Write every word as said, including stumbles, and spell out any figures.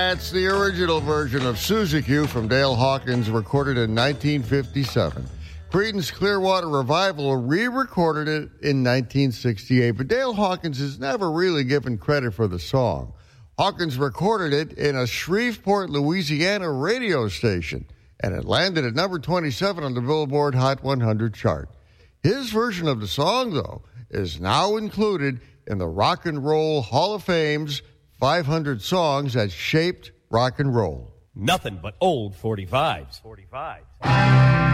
That's the original version of Suzy Q from Dale Hawkins, recorded in nineteen fifty-seven. Creedence Clearwater Revival re-recorded it in nineteen sixty-eight, but Dale Hawkins is never really given credit for the song. Hawkins recorded it in a Shreveport, Louisiana radio station, and it landed at number twenty-seven on the Billboard Hot one hundred chart. His version of the song, though, is now included in the Rock and Roll Hall of Fame's five hundred songs that shaped rock and roll. Nothing but old forty-fives. forty-fives.